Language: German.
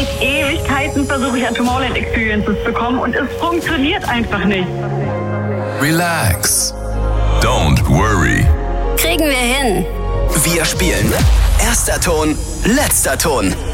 Seit Ewigkeiten versuche ich Tomorrowland Experiences zu bekommen und es funktioniert einfach nicht. Relax. Don't worry. Kriegen wir hin. Wir spielen. Erster Ton, letzter Ton.